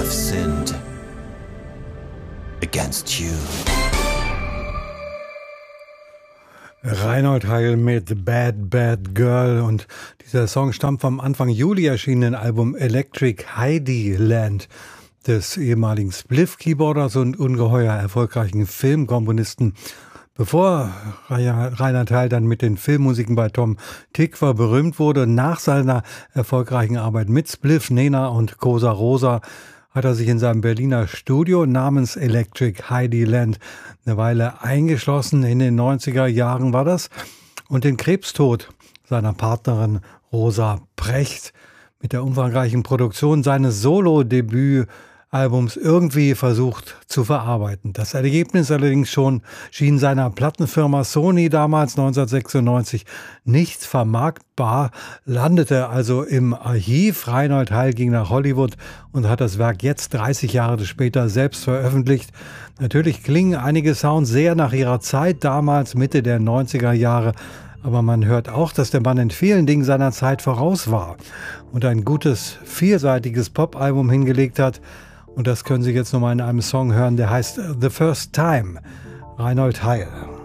have sinned against you. Reinhold Heil mit Bad Bad Girl, und dieser Song stammt vom Anfang Juli erschienenen Album Electric Heidi Land des ehemaligen Spliff-Keyboarders und ungeheuer erfolgreichen Filmkomponisten. Bevor Reinhold Heil dann mit den Filmmusiken bei Tom Tykwer berühmt wurde, nach seiner erfolgreichen Arbeit mit Spliff, Nena und Cosa Rosa, hat er sich in seinem Berliner Studio namens Electric Heidi Land eine Weile eingeschlossen. In den 90er Jahren war das. Und den Krebstod seiner Partnerin Rosa Precht mit der umfangreichen Produktion seines Solo-Debütalbums irgendwie versucht zu verarbeiten. Das Ergebnis allerdings schien seiner Plattenfirma Sony damals 1996 nicht vermarktbar, landete also im Archiv. Reinhold Heil ging nach Hollywood und hat das Werk jetzt 30 Jahre später selbst veröffentlicht. Natürlich klingen einige Sounds sehr nach ihrer Zeit, damals Mitte der 90er Jahre, aber man hört auch, dass der Mann in vielen Dingen seiner Zeit voraus war und ein gutes, vielseitiges Pop-Album hingelegt hat. Und das können Sie jetzt nochmal in einem Song hören, der heißt The First Time. Reinhold Heil.